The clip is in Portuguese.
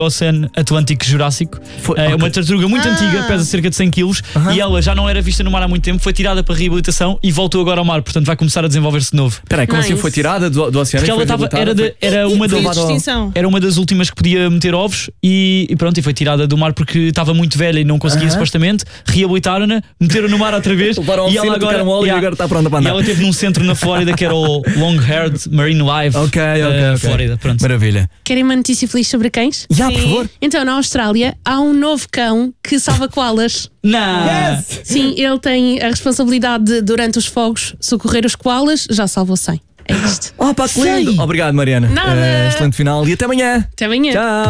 Oceano Atlântico Jurássico. É uma tartaruga muito antiga, pesa cerca de 100 kg e ela já não era vista no mar há muito tempo, foi tirada para reabilitação e voltou agora ao mar, portanto vai começar a desenvolver-se de novo. Espera aí, como assim foi tirada do oceano? Porque ela estava, era uma das últimas que podia meter ovos e pronto, e foi tirada do mar porque estava muito velha e não conseguia supostamente, reabilitaram-na, meteram no mar outra vez e ela agora está pronta para andar. E ela teve num centro na Flórida que era o Long-Haired Marine Life Flórida. Pronto. Maravilha. Querem uma notícia feliz sobre cães? Já, por favor. Então, na Austrália, há um novo cão que salva koalas. Não! Yes! Sim, ele tem a responsabilidade de, durante os fogos, socorrer os koalas, já salvou 100. É isto. Pá, que lindo! Obrigado, Mariana. Nada. Excelente final e até amanhã. Até amanhã. Tchau.